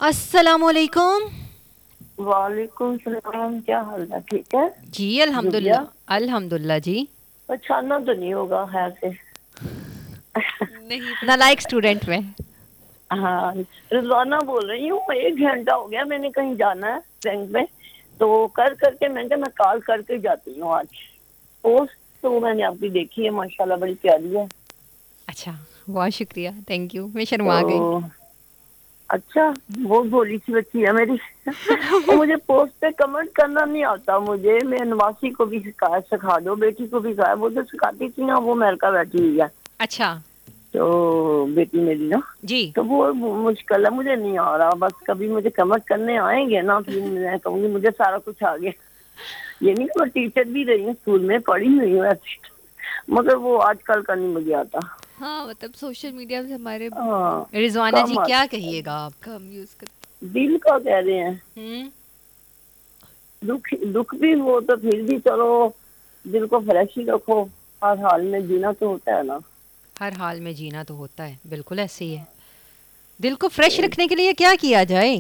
अस्सलामुअलैकुम। वालेकुम सलाम। क्या हाल है? ठीक है। जी जुबिया, अल्हम्दुलिल्लाह अल्हम्दुलिल्लाह जी। पछाना तो नहीं होगा खैर से। नहीं नालायक स्टूडेंट में। हाँ, रिजवाना बोल रही हूँ। 1 घंटा हो गया, मैंने कहीं जाना है बैंक में, तो कर करके मैंने कहा मैं कॉल करके जाती हूँ आज। पोस्ट तो मैंने आपकी देखी है, माशाल्लाह बड़ी प्यारी है। अच्छा, बहुत शुक्रिया, थैंक यू। मैं शर्मा गई। तो अच्छा, बहुत भोली सी बच्ची है मेरी। और मुझे पोस्ट पे कमेंट करना नहीं आता। मुझे मैं नवासी को भी सिखा दो, बेटी को भी सिखाया। वो तो सिखाती थी ना, वो अमेरिका बैठी हुई है। अच्छा तो बेटी मेरी ना, जी। तो वो मुश्किल है, मुझे नहीं आ रहा। बस कभी मुझे कमेंट करने आएंगे ना, फिर मैं कहूंगी मुझे सारा कुछ आ गया। ये नहीं कि मैं टीचर भी रही हूँ, स्कूल में पढ़ी हुई हूँ ऐसे, मगर वो आजकल का नहीं मुझे आता। हाँ, मतलब सोशल मीडिया से हमारे हाँ, रिजवाना जी कम क्या आता है। कहिएगा आप? कम यूज कर। दिल का कह रहे हैं। हम्म। दुख दुख भी हो तो फिर भी चलो, दिल को फ्रेश ही रखो। हर हाल में जीना तो होता है ना। हर हाल में जीना तो होता है, बिल्कुल ऐसे ही है। दिल को फ्रेश तो रखने के लिए क्या किया जाए?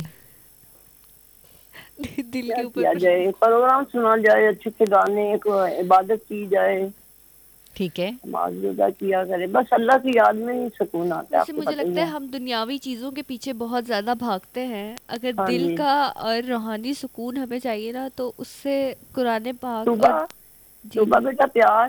दिल क्या के ऊपर किया जाए? प्रोग्राम सुना जाए, अच्छे अच्छे गाने को, इबादत की जाए, ठीक है। नमाज रोजा किया करे। बस अल्लाह की याद में ही सुकून आता है, वैसे आपको मुझे पता ही लगता है है। हम दुनियावी चीज़ों के पीछे बहुत ज़्यादा भागते हैं। अगर हाँ दिल जी। का और रूहानी सुकून हमें चाहिए ना, तो उससे कुरान पाक और सुबह, जी सुबह जी बेटा प्यार।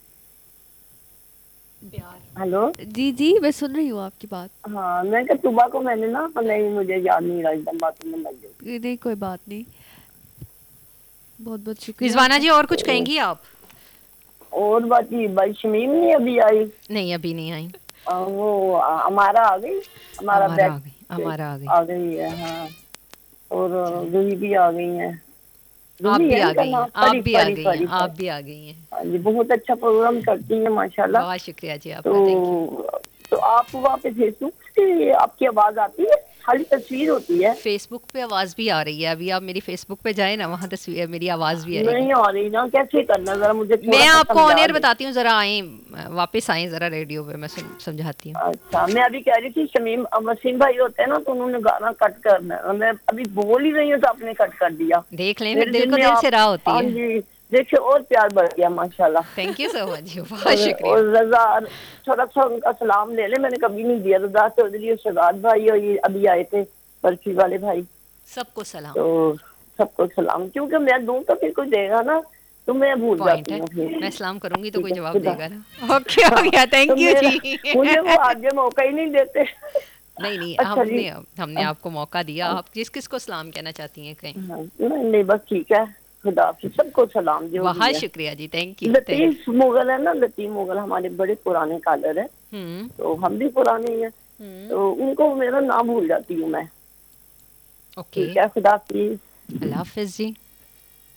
प्यार। हेलो। जी जी, मैं सुन रही हूँ आपकी बात। हाँ, मैं क्या सुबह को मैंने ना, नहीं मुझे याद नहीं रहा, एकदम बातों में लग गई। नहीं, कोई बात नहीं। बहुत बहुत शुक्रिया रिजवाना आपका। जी और कुछ तो कहेंगी आप? और बाकी भाई शमीम नहीं अभी आई। नहीं अभी नहीं आई। वो हमारा आ गई, हमारा हमारा बैग आ गई, हमारा आ गई। आ गई है। हाँ, और चलिए, रूही भी आ गई है। आप रूही भी है आ इनका गई हैं, नाम। आप परी भी आ परी गई हैं, परी आप परी। भी आ गई हैं। हाँ जी, बहुत अच्छा प्रोग्राम करती है माशाल्लाह। बहुत शुक्रिया जी आपका, थैंक यू। तो आप वहाँ पे फेसबुक से आपकी आवाज आती है, खाली तस्वीर होती है? फेसबुक पे आवाज़ भी आ रही है, अभी आप मेरी फेसबुक पे जाए ना, वहाँ तस्वीर मेरी आवाज़ भी आएगी। नहीं आ रही ना, कैसे करना जरा मुझे थोड़ा मैं सा आपको ऑन समझा एयर दे। बताती हूँ, ज़रा आए, वापस आए ज़रा रेडियो पे, मैं समझाती हूँ। अच्छा, मैं अभी कह रही थी शमीम वसीम भाई होते हैं ना, तो उन्होंने गाना कट करना है। मैं अभी बोल ही रही हूँ तो आपने कट कर दिया। देख लें, फिर मेरे दिल दिल को में दिल आप। से राह होती हाँ है। जी, देखिए और प्यार बढ़ गया माशाल्लाह। थैंक यू सो मच जी, बहुत शुक्रिया। और रजा, थोड़ा सा उनका सलाम ले ले, मैंने कभी नहीं दिया। रजा चौधरी और शगात भाई और ये अभी आए थे, बर्फी वाले भाई। सबको सलाम। तो सबको सलाम, क्योंकि मैं दूं तो फिर कोई देगा ना, तो मैं भूल पॉइंट जाती है। हूँ मैं फिर। सलाम करूंगी तो ठीक कोई है, जवाब खुदा। देगा ना। ओके हो हाँ, गया, तो थैंक यू मेरा, जी। मुझे वो आगे मौका ही नहीं देते। नहीं नहीं, अच्छा जी। हमने हमने आपको मौका दिया, हाँ, आप किस किस को सलाम कहना चाहती हैं कहीं? नहीं नहीं, बस ठीक है। खुदा हाफिज, सबको सलाम जो भी बहुत है। शुक्रिया जी, thank you thank Latif Mughal है ना, लतीफ मुगल हमारे बड़े पुराने कॉलर है। यू। तो हम भी पुराने ही हैं, हम्म। तो उनको मेरा नाम भूल जाती हूँ मैं। ओके। ठीक है, खुदा हाफिज। अल्लाह हाफिज़ जी।